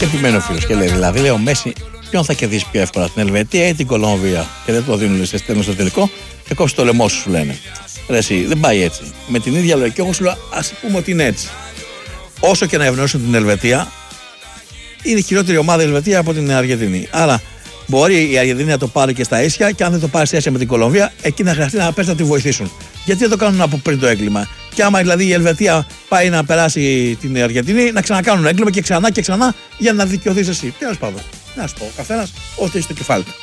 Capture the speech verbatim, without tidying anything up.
Και επιμένει ο φίλος και λέει: δηλαδή, λέει ο Μέση, ποιον θα κερδίσει πιο εύκολα, την Ελβετία ή την Κολομβία? Και δεν το δίνουν σε στέλνουν στο τελικό και κόψει το λαιμό σου, λένε. Ρε, εσύ, δεν πάει έτσι. Με την ίδια λογική, εγώ σου λέω: ας πούμε ότι είναι έτσι. Όσο και να ευνοήσουν την Ελβετία, είναι χειρότερη ομάδα η Ελβετία από την Αργεντινή. Άρα μπορεί η Αργεντινή να το πάρει και στα ίσια, και αν δεν το πάρει στα ίσια με την Κολομβία, εκεί να χρειαστεί να πέσει να τη βοηθήσουν. Γιατί δεν το κάνουν από πριν το έγκλημα? Και άμα δηλαδή η Ελβετία πάει να περάσει την Αργεντινή, να ξανακάνουν έγκλημα και ξανά και ξανά για να δικαιωθεί εσύ. Τέλος πάντων, να σου πω, ο καθένας ό,τι έχει στο κεφάλι του.